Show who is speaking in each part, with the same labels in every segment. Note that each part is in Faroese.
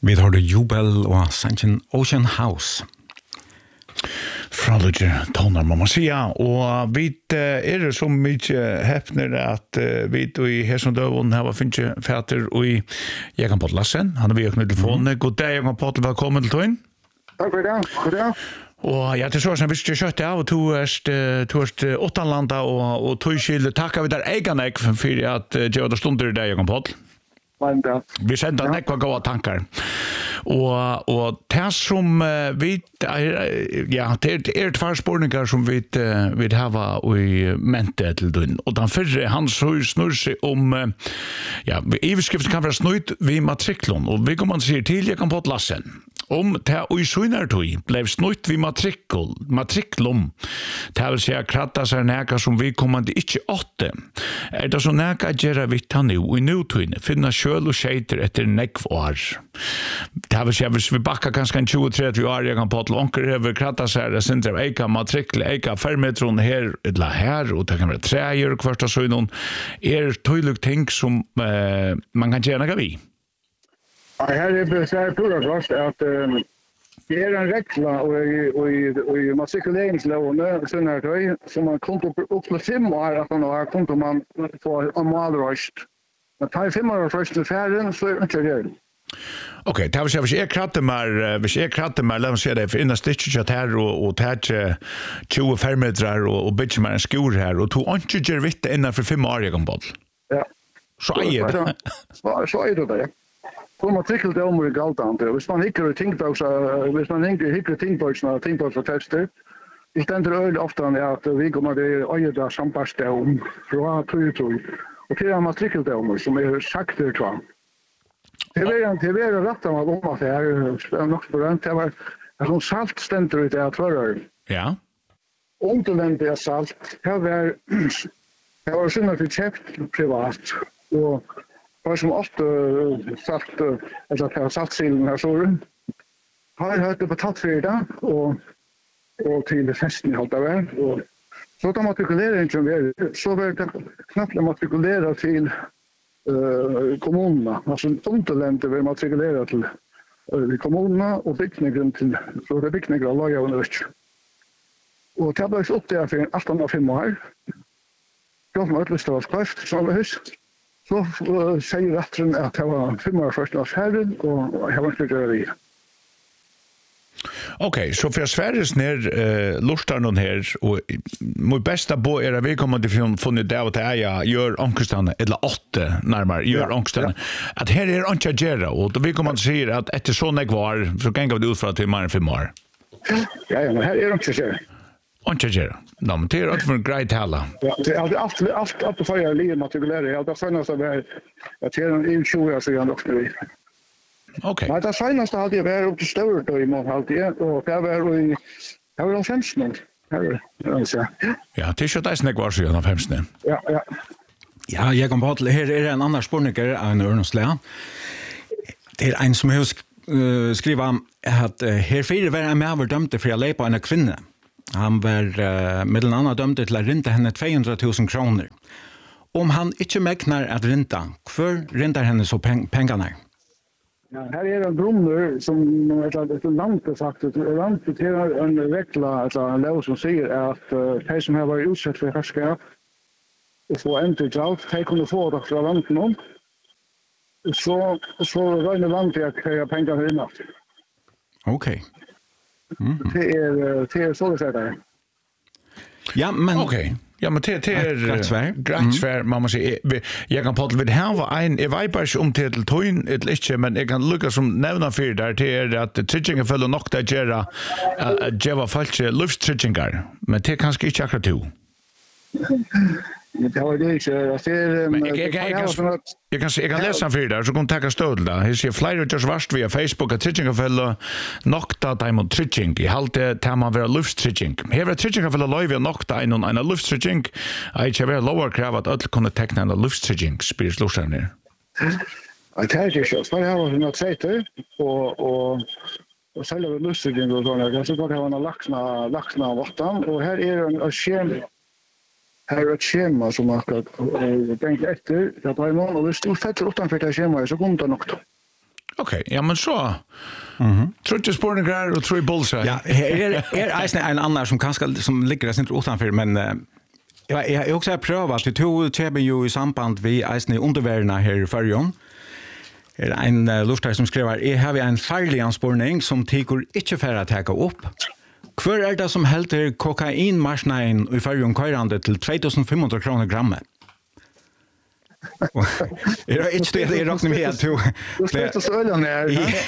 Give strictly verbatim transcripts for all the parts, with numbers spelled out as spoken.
Speaker 1: Vi har det Jubel og Sanchen Ocean House.
Speaker 2: Frallige toner, må man säga. Og vi er det så mye hepner at vi i Hesson Døvån har finnet fæter i Jekan Pott Lassen. Han er vi med telefonen. God dag, Jekan Pott. Velkommen til tøyen.
Speaker 3: Takk for det. God dag.
Speaker 2: Og ja, det er så som vi skal kjøtte av, og to er åttanlanda, og, og to skilde takker vi der egen ek for at gjør det stunder i dag, Jekan Pott. Vi sender ja. Nekva gode tankar. Og, og det som uh, vi er, ja, det er tvær spurningar som vi uh, vil hava i mente til døgn. Og den fyrre, han snur seg om, uh, ja, iverskriften kan være snudd ved matriklon, og vi kommer til til Jekan Pott Lassen. Om det og i sunnartøy blev snutt vid matrikkel, matriklum, det vil si kratta seg neka som vi kommande ikke åtte. Er det så neka gjerra vitt han jo i nutøyne, finna sjøl og skjeiter etter nekv år. Det vil si hvis vi bakka kanskje en tjue til tretti år, jeg kan på til onker hever kratta seg, det sindre av eika matrikkel, eika fermetron her, eller her, og det kan være treier og kvarta søgnon, er tøylig ting som uh, man kan gjerne gav i.
Speaker 3: Ja, här är det så här pura fast att det är en regla och och och matrikuleringslån sån här då som man kommer upp till fem år att man har kommer man få en målröst. Men tar fem år först till färden så är det inte det.
Speaker 2: Okej, det har vi så är kratte mer, vi är kratte mer låt oss säga det för innan stitch chat här och och tätje tjugofem meter och och bitch man skor här och tog inte ger vitt innan för fem år jag kan boll.
Speaker 3: Ja.
Speaker 2: Så är det.
Speaker 3: Så så är det. På matrikel det om i galtante. Hvis man hikker i tingboks, hvis man hikker i tingboks og tingboks og tester, det stender øyelig ofte at vi kommer til å gjøre det sambarste om fra tøy-tøy. Og til en matrikel det om som er sagt det kvar. Det er det er rett av om at det er nok berømt. Det var en sånn salt stender ut av tvører.
Speaker 2: Ja.
Speaker 3: Undervendig av salt. Det var det var sånn at vi kjøpt privat. Og vad som ofta sagt att jag har satt silen här så har jag hört på tattfrida och och till festen hållta väl och så då matrikuleringen som vi så var det knappt matrikulera till eh kommunerna alltså underlände vi matrikulera till eh kommunerna och byggnaden till så det byggnader alla jag undrar och det var upp där för arton och fem år då var det så skrift så hus så uh, säger rätten att det var fem år första av färden och jag var inte göra det.
Speaker 2: Okej, så för Sveriges ner uh, lustar någon här och mot bästa bo är vi kommer till funnit det att jag gör angstan eller åtta närmare gör
Speaker 3: ja,
Speaker 2: angstan
Speaker 3: ja.
Speaker 2: att här är inte gera och då vi kommer att säga att efter så när kvar så kan jag gå ut för att det är mer än fem år.
Speaker 3: Ja, ja, men här är det inte gera.
Speaker 2: Inte gera. No, men det är inte för en grej tala.
Speaker 3: Ja, det är allt allt allt för jag liv matrikulera. Jag har funnit så där att det är en tjugo år sedan också.
Speaker 2: Okej.
Speaker 3: Men det senaste hade jag varit upp till stora då i mån alltid och det var i det var femton.
Speaker 2: Ja, det är ju det snack var så av femton.
Speaker 3: Ja, ja.
Speaker 1: Ja, jag kom på till här är en annan spurningar en Örnslä. Det är en som har uh, skriva att uh, här fyra var en mer dömd för att lepa en kvinna. Han var uh, mellan annat dömd till att rynta henne tvåhundratusen kronor. Om han inte mäknar att rynta, för ryntar henne så peng- pengarna?
Speaker 3: Ja, här är en brunner som ett land sagt att landet är en regla alltså en lag som säger att uh, de som har varit utsatt för härskap och får inte klart, de kunde få det från landet någon. Så så räknar landet att jag pengar innan.
Speaker 1: Okej. Mm.
Speaker 3: Det är det är så det säger.
Speaker 1: Ja, men
Speaker 2: Okej. Okay. Ja, men det det är
Speaker 1: greit svär.
Speaker 2: Greit svär, man måste säga. Jag kan på det här var en jag vet bara om till toin ett lite men jag kan lucka som nämna för där det är att tritchingen följer nog där gera Java falske luftstritchingar. Men det kanske inte akkurat du.
Speaker 3: Det var det jag ser
Speaker 2: jag kan jag kan läsa för där så kan ta stöd där. Här ser flyer just vart via Facebook att tritchingen följer nokta time tritching. I halte tema vara luftstritching. Här är tritchingen följer live nokta en och en luftstritching. Jag har väl lower krav att alla kunna teckna en luftstritching spirits lustar ner.
Speaker 3: Jag tänkte ju så jag har något sagt och och och själva luftstritching och såna jag så kan ha en laxna laxna vatten och här är en schema. Här är ett schema som man ska tänka efter. Jag tar imorgon och hvis du fetter utanför det schema så kommer det nog då.
Speaker 2: Okej, okay, ja men så. Mhm. Tror du spårningar och tror bullseye.
Speaker 1: Ja, är är är en annan som kanske som ligger där inte utanför men uh, jag jag också har prövat att två tjäben ju i samband vi är undervärna här i Färjön. Er en uh, lustare som skriver, jeg har en farlig anspårning som tycker ikke for å ta upp. Hvor er det som helter kokainmarsnein i Färjön køyrande til två tusen fem hundra kroner grammet? Er det ikke det jeg råkner med at du...
Speaker 3: Du slett oss øyne her.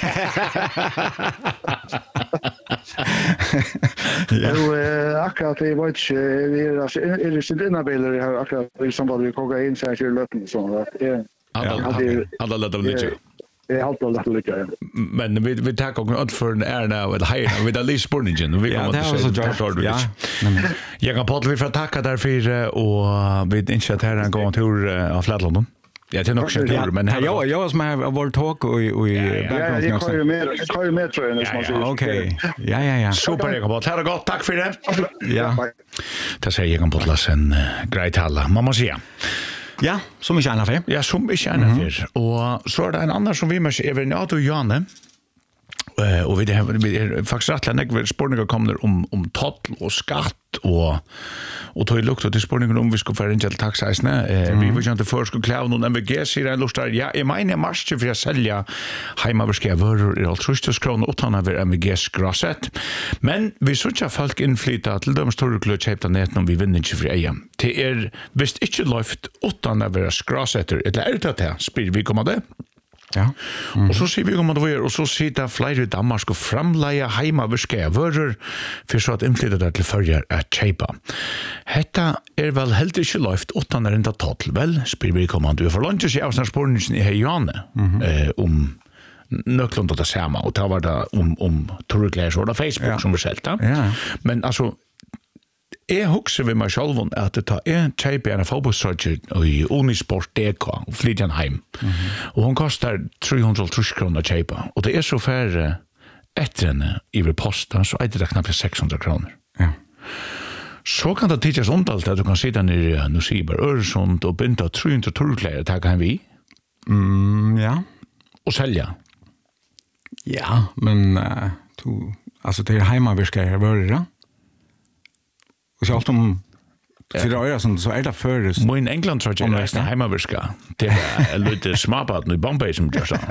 Speaker 3: Jo, akkurat, jeg vet ikke, er det ikke dine biler jeg har akkurat i samband med kokain, så er det ikke løpende og sånn.
Speaker 2: Alla lät dem lite.
Speaker 3: Det är allt lätt lycka.
Speaker 2: Men vi vi tar också ut för en är nu eller higher vi där Lee Sporningen och vi kommer att se ja. Jag kan prata vi för tacka därför och vi inte här en gång tur av Flatland. Ja, det är nog inte tur men
Speaker 1: jag jag som har varit talk och och i
Speaker 3: bakgrunden också. Ja, jag med kör med tror jag nästan.
Speaker 1: Ja, okej. Ja, ja, ja.
Speaker 2: Super jag kan prata. Här gott. Tack för det.
Speaker 1: Ja.
Speaker 2: Det säger jag kan prata sen grejt alla. Mamma säger.
Speaker 1: Ja, som ikke ennå for.
Speaker 2: Ja, som ikke ennå for. Og så er det en annen som vi med Even Nato Janne. Uh, og vi, det, vi er faktisk rett og slett spørninger kommer om, om toll og skatt og, og tog lukt til spørninger om vi skulle få inn til taksreisene. Uh, mm. Vi vil ikke før skulle klare noen M V G, sier en lust der. Ja, jeg mener jeg mars ikke for å selge heimaverske varer i alt trustes kroner og tannet ved M V G's grasset. Men vi så ikke folk innflytta til dem store kløy kjøpte ned når vi vinner ikke for eie. Det er visst ikke løft utan å være grassetter. Eller er det det? Spyr vi kommer det?
Speaker 1: Ja.
Speaker 2: Mm. Och så ser vi om det var och så sitter fler i Danmark och framlägga hemma viska varor för så att inflytta där till förjar att köpa. Detta är väl helt inte löft utan det inte total väl spyr vi kommer du för lunch i avsnarspårningen i Janne mm. eh, om nöklund att samma och ta var det om om Torrekläs och Facebook ja. Som vi sälta.
Speaker 1: Ja.
Speaker 2: Men alltså jeg husker vi meg selv om at det tar en kjøp i en fotballsøker i Unisport D K og flytter hjem. Mm -hmm. Og hun koster tre hundre kroner å kjøpe. Og det er så færre etter henne i posten, så er det knapt seks hundre kroner.
Speaker 1: Ja.
Speaker 2: Så kan det tidligere omtalt at du kan sitte nere i Nusiber, Øresund og begynne tre hundre torklær og takke hjem vi.
Speaker 1: Mm, ja.
Speaker 2: Og selge.
Speaker 1: Ja, men uh, to, altså det er heimavirker jeg var det. Och så allt om för det är sånt så är det för
Speaker 2: Min England tror jag är hemmaviska. Det är lite småpat i Bombay som gör så.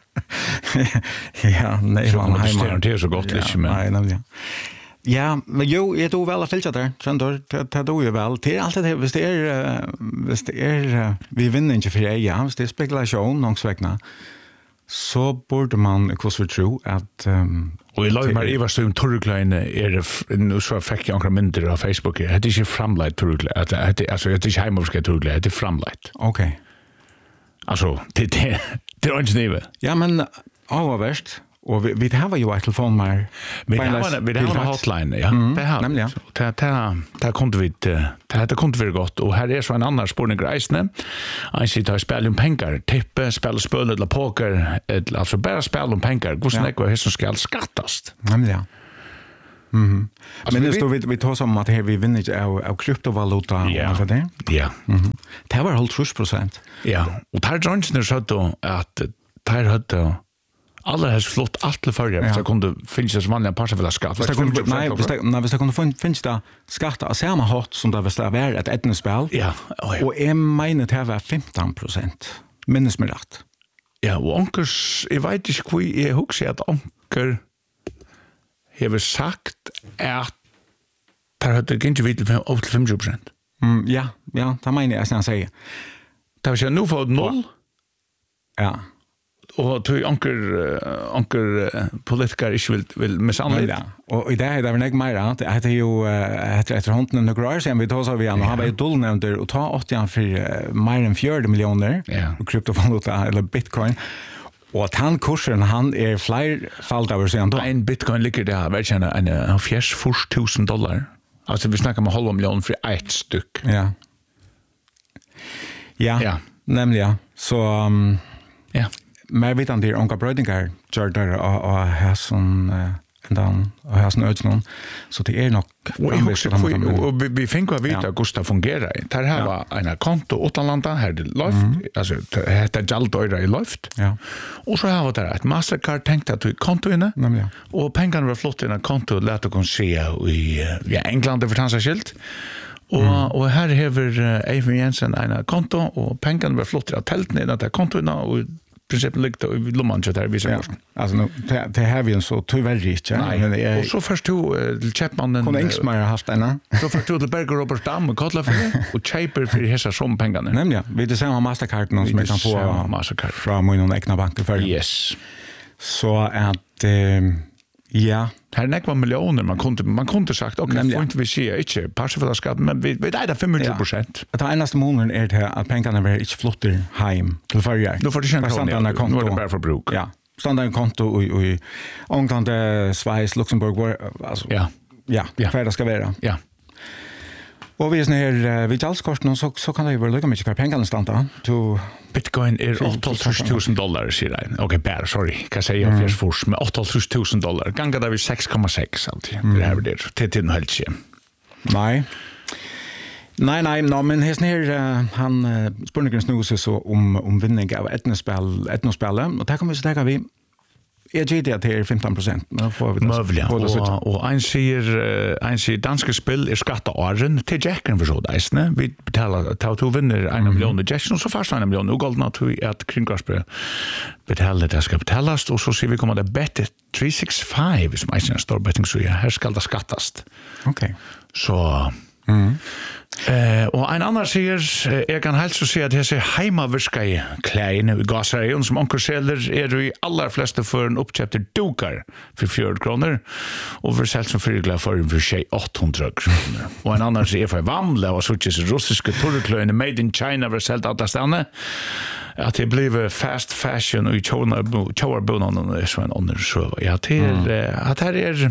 Speaker 1: Ja, nej,
Speaker 2: man hemma det är så gott lite men.
Speaker 1: Nej, nej. Ja, men jo, jag då väl att följa där. Sen då det då ju väl. Det är alltid det visst är visst är vi vinner inte för ja, visst det är spekulation någonstans så borde man kvar tro att um,
Speaker 2: och i lag med Eva Ström Torreklein är det nu så fick jag några mindre på Facebook. Det är ju framlight Torreklein. Att det alltså det är hemmaviska Torreklein, det är framlight.
Speaker 1: Okej. Okay.
Speaker 2: Alltså det det det är inte neve.
Speaker 1: Ja men överst och vi vi har ju ett telefon mer.
Speaker 2: Vi har vi har en hotline, ja.
Speaker 1: Mm,
Speaker 2: det har.
Speaker 1: Nämligen.
Speaker 2: Det det det kunde vi det det kunde vi gott och här är så en annan spårning grejsne. Jag sitter och spelar om pengar, tippe, spela spel eller poker, eller alltså bara spela om pengar. Hur snäck vad som ska skattas.
Speaker 1: Nämligen. Mhm. Men det står vi vi tar som att här vi vinner av av kryptovaluta och så där.
Speaker 2: Ja.
Speaker 1: Mhm. Det var hållt tre procent.
Speaker 2: Ja. Och där Johnson sa då att där hade alla har flott allt till förra så kunde finns det vanliga parsavilla skatt.
Speaker 1: Nej, nej, nej, vi ska kunna få finns det skatt av samma hot som det var värd ett etnospel.
Speaker 2: Ja.
Speaker 1: Och är menar det var femton procent. Minns mig rätt.
Speaker 2: Ja, och onkers, jag vet inte hur jag huxar att onker har sagt att där hade det inte vitt upp till femtio procent.
Speaker 1: Mm, ja, ja, det menar jag sen säger.
Speaker 2: Det var ju nu för noll.
Speaker 1: Ja.
Speaker 2: Och till onkel onkel politiker inte vill vill med sannolikt.
Speaker 1: Ja. Och i det här det var nog mer att det heter ju efter efter hunden och grörs sen vi tar så vi han har ju dollar och ta åttio för mer än fjärde miljoner och kryptovaluta eller bitcoin. Och att han kursen han är fler fallt över sig ändå.
Speaker 2: En bitcoin ligger där vet jag en en fjärs tusen dollar. Alltså vi snackar om en halv miljon för ett styck.
Speaker 1: Ja. Ja. Ja. Nämligen så um,
Speaker 2: ja.
Speaker 1: Men vet han det onka brödingar gör där och och har sån ända och har sån ödsnon så det är nog
Speaker 2: och vi fick att veta hur Gustav fungerar. Där här var en konto utanlanda här det luft alltså heter Jaldoira i luft.
Speaker 1: Ja.
Speaker 2: Och så har vi där ett Mastercard tänkt att vi konto inne.
Speaker 1: Nämligen.
Speaker 2: Och pengarna var flott i en konto lät och se i ja England för tansa skilt. Och mm. och här har Eivind Jensen en konto och pengarna var flott i tälten i det kontona och principen ligger i lomman där vi ser.
Speaker 1: Alltså nu det har vi en så tyvärr inte.
Speaker 2: Nej. Och så först du Chapmannen
Speaker 1: Kon Engsmar har haft en.
Speaker 2: Så först du Berger Robert Dam och Kotla för och Chaper för hesa som pengarna.
Speaker 1: Nämligen. Vi det samma Mastercard någon som kan få
Speaker 2: Mastercard
Speaker 1: från min egna bank för.
Speaker 2: Yes.
Speaker 1: Så att eh, ja,
Speaker 2: här nekva miljoner man kunde man kunde sagt okej, okay, får inte vi se inte passivskatt men vi vi där femtio procent.
Speaker 1: Det enaste månaden är det att pengarna blir inte flotter hem till förra.
Speaker 2: Då får det känna konto. Nu är det bara för bruk.
Speaker 1: Ja. Standard konto i i England, Schweiz, Luxemburg alltså. Ja. Ja, för det ska vara.
Speaker 2: Ja.
Speaker 1: Och vi är när vi jalskorten så så kan det ju vara lika mycket pengarna stanna till
Speaker 2: Bitcoin är åtta tusen dollar säger jag. Okej, bad, sorry. Kan säga jag förs fors med åtta tusen dollar. Gånger där vi sex komma sex alltid. Det här det till till helt sig.
Speaker 1: Nej. Nej, nej, no, men hästen här uh, han uh, spurningen snusar så om om vinning av etnospel, etnospel och där kommer vi så där vi är G D till femton procent. Nu får vi
Speaker 2: Mövliga. Och, och en säger en säger danska spel är skatteåren till Jacken för så där, vi betalar ta to vinner en miljon i Jackson så fast en miljon och gold att vi att kringkostnader betalar det ska betalas och så ser vi kommer det bättre tre sex fem som är en stor betting så här ska det skattas.
Speaker 1: Okej. Okay.
Speaker 2: Så mm. Eh och en annan säger jag kan helt så se att det är hemmaverska i kläder i gasrejon som onkel säljer är det i allra flesta för en uppköpte dukar för fjorton kronor och för säljs som frigla för för sig åttahundra kronor. Och en annan säger för vandla och så tjus russiska torrkläder made in China för säljt att stanna att det blev fast fashion och i China China bonan och så en annan så ja till att här är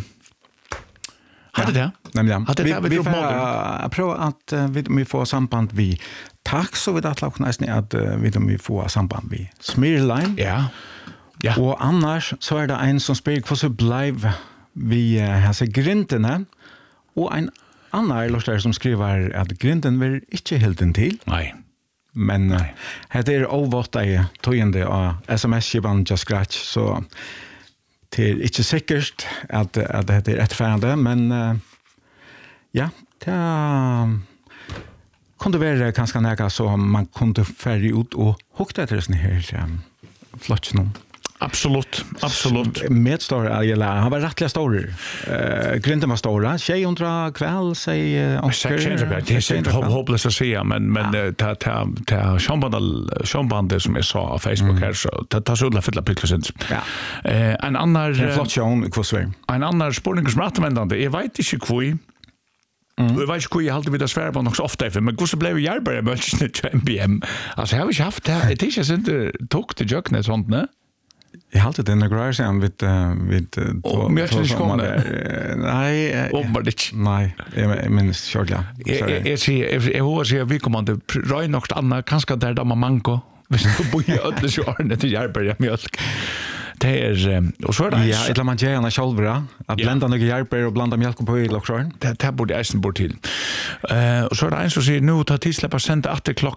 Speaker 2: hade det?
Speaker 1: Nämligen.
Speaker 2: Hade det
Speaker 1: vi får prova att uh, vi vi får samband vi tack så vid att låta nästan att uh, vi vi får samband vi Smirline.
Speaker 2: Ja. Ja.
Speaker 1: Och annars så är det en som spelar för så blive vi uh, har sig grintene och en annan illustrerare som skriver att grinten vill inte helt till.
Speaker 2: Nej.
Speaker 1: Men nej. Uh, det är ovårta i tojende av sms-skivan just scratch så det är inte säkert att, att det är rättfärande, men uh, ja, det uh, kunde vara ganska nära så man kunde färre ut och hukta till sån här um, flotchen.
Speaker 2: Absolut, absolut.
Speaker 1: Medstor, eller han var rättliga stor. Uh, Grinten var stora, tjejhundra kväll, säg uh,
Speaker 2: Oscar. Det är inte hopplöst att säga, men men ta ta ta sjönbandet som jag sa på Facebook här så ta så alla fylla pyckelsent. Ja. Eh en annan
Speaker 1: flottion kvar.
Speaker 2: En annan spårning som rättanvändande. Jag vet inte kvui. Mm. Jag vet inte hur jag alltid vill svära på något så ofta, men hur så blev jag hjälpare med M B M? Alltså, jag har inte haft det. Det är inte tog till jöknet sånt, ne?
Speaker 1: Jag har alltid den grejen sen vid vid
Speaker 2: och mjölkningsskåne.
Speaker 1: Nej, nej, jag minns själva.
Speaker 2: Jag ser jag hör sig vi kommer att röja något annat kanske där där man manko. Hvis du bor i ödle så är det till hjälper mjölk. Det är och så är det.
Speaker 1: Ja, eller man gärna själva att blanda några hjälper och blanda mjölk på i lockshorn.
Speaker 2: Det det borde jag sen bort till. Eh och så är det en som säger nu tar till släppa sända åtta